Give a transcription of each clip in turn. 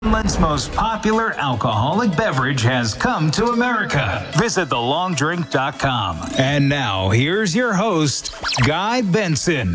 Newfoundland's most popular alcoholic beverage has come to America. Visit thelongdrink.com. And now, here's your host, Guy Benson.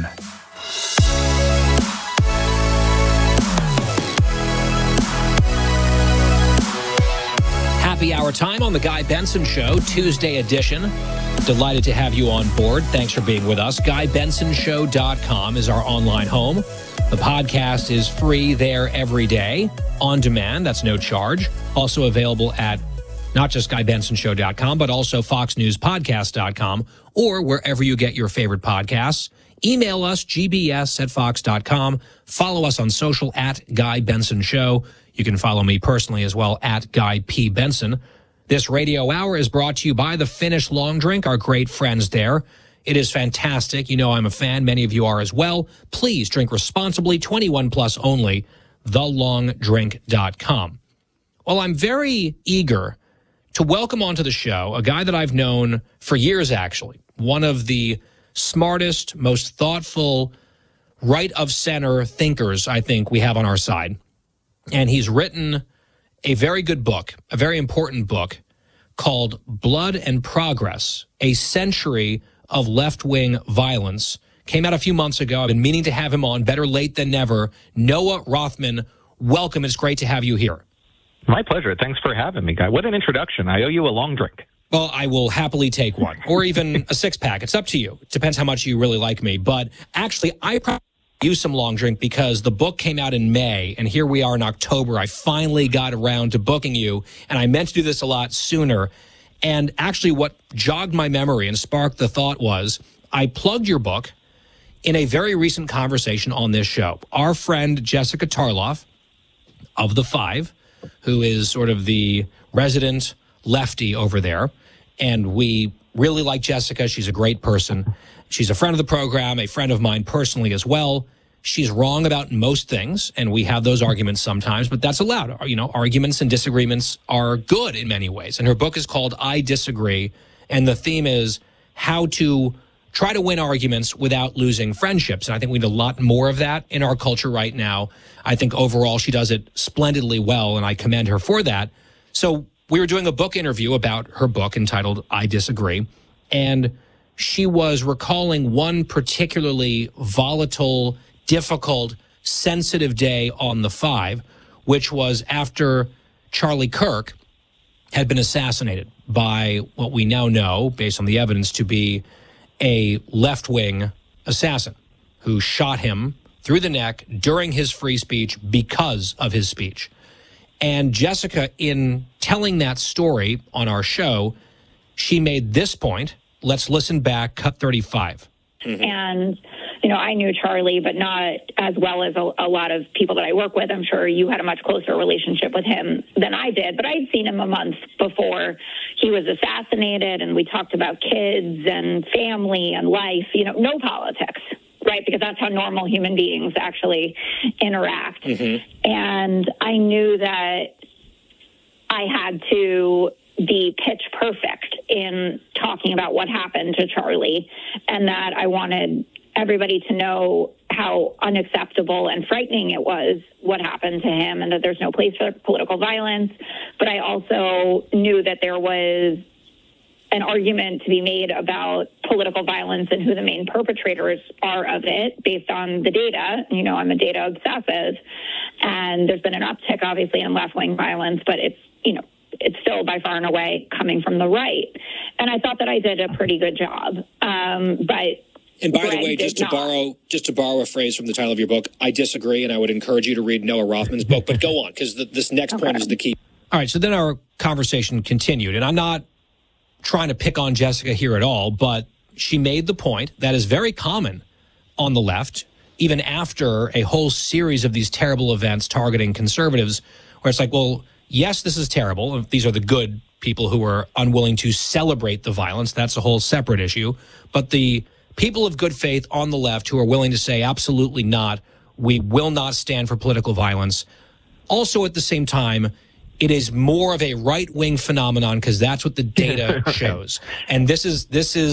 Happy hour time on the Guy Benson Show, Tuesday edition. Delighted to have you on board. Thanks for being with us. GuyBensonShow.com is our online home. The podcast is free there every day, on demand. That's no charge. Also available at not just GuyBensonShow.com, but also FoxNewsPodcast.com or wherever you get your favorite podcasts. Email us, gbs@fox.com. Follow us on social at Guy Benson Show. You can follow me personally as well at Guy P. Benson. This radio hour is brought to you by the Finnish Long Drink, our great friends there. It is fantastic. You know I'm a fan. Many of you are as well. Please drink responsibly, 21 plus only, thelongdrink.com. Well, I'm very eager to welcome onto the show a guy that I've known for years, actually. One of the smartest, most thoughtful, right-of-center thinkers I think we have on our side. And he's written a very good book, a very important book, called Blood and Progress, A Century of Left-Wing Violence. Came out a few months ago. I've been meaning to have him on. Better late than never. Noah Rothman, welcome. It's great to have you here. My pleasure. Thanks for having me, Guy. What an introduction. I owe you a long drink. Well, I will happily take one, or even a six-pack. It's up to you. It depends how much you really like me. But actually, I probably use some long drink because the book came out in May, and here we are in October. I finally got around to booking you, and I meant to do this a lot sooner. And actually what jogged my memory and sparked the thought was I plugged your book in a very recent conversation on this show. Our friend Jessica Tarloff of The Five, who is sort of the resident lefty over there, and we really like Jessica. She's a great person. She's a friend of the program, a friend of mine personally as well. She's wrong about most things, and we have those arguments sometimes, but that's allowed. You know, arguments and disagreements are good in many ways. And her book is called I Disagree, and the theme is how to try to win arguments without losing friendships. And I think we need a lot more of that in our culture right now. I think overall she does it splendidly well, and I commend her for that. So we were doing a book interview about her book entitled I Disagree, and she was recalling one particularly volatile, difficult, sensitive day on the Five, which was after Charlie Kirk had been assassinated by what we now know, based on the evidence, to be a left-wing assassin who shot him through the neck during his free speech because of his speech. And Jessica, in telling that story on our show, she made this point. Let's listen back, cut 35. And, you know, I knew Charlie, but not as well as a lot of people that I work with. I'm sure you had a much closer relationship with him than I did, but I'd seen him a month before he was assassinated, and we talked about kids and family and life, you know, no politics, right? Because that's how normal human beings actually interact. And I knew that I had to be pitch perfect in talking about what happened to Charlie, and that I wanted everybody to know how unacceptable and frightening it was what happened to him, and that there's no place for political violence. But I also knew that there was an argument to be made about political violence and who the main perpetrators are of it based on the data. You know, I'm a data obsessive, and there's been an uptick, obviously, in left-wing violence, but it's, you know, it's still by far and away coming from the right. And I thought that I did a pretty good job. But and by the way, just to borrow a phrase from the title of your book, I disagree, and I would encourage you to read Noah Rothman's book. But go on, because this next point is the key. All right, so then our conversation continued, and I'm not trying to pick on Jessica here at all, but she made the point that is very common on the left, even after a whole series of these terrible events targeting conservatives, where it's like, well, yes, this is terrible. These are the good people who are unwilling to celebrate the violence. That's a whole separate issue. But the people of good faith on the left who are willing to say, absolutely not, we will not stand for political violence. Also, at the same time, it is more of a right-wing phenomenon because that's what the data shows. And this is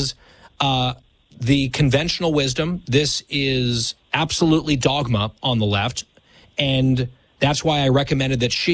the conventional wisdom. This is absolutely dogma on the left. And That's why I recommended that she